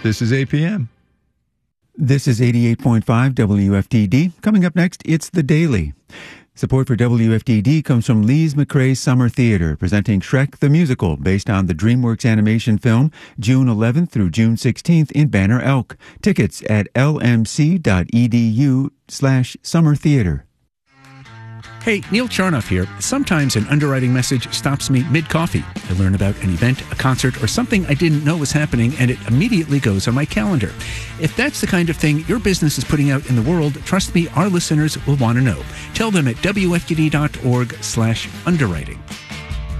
This is APM. This is 88.5 WFTD. Coming up next, it's The Daily. Support for WFTD comes from Lees McRae Summer Theater, presenting Shrek the Musical, based on the DreamWorks animation film, June 11th through June 16th in Banner Elk. Tickets at lmc.edu/summertheater. Hey, Neil Charnoff here. Sometimes an underwriting message stops me mid-coffee. I learn about an event, a concert, or something I didn't know was happening, and it immediately goes on my calendar. If that's the kind of thing your business is putting out in the world, trust me, our listeners will want to know. Tell them at wftd.org/underwriting.